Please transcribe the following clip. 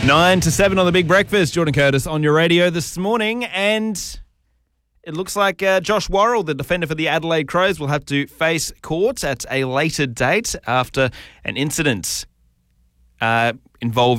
9 to 7 on The Big Breakfast. Jordan Curtis on your radio this morning. And it looks like Josh Worrell, the defender for the Adelaide Crows, will have to face court at a later date after an incident involving